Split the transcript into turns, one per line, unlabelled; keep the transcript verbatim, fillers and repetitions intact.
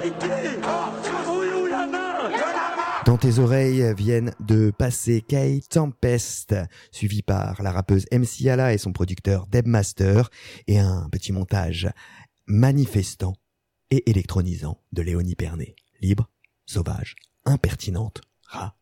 Dans tes oreilles viennent de passer Kay Tempest, suivi par la rappeuse M C Alla et son producteur Deb Master, et un petit montage manifestant et électronisant de Léonie Pernet. Libre, sauvage, impertinente, rare.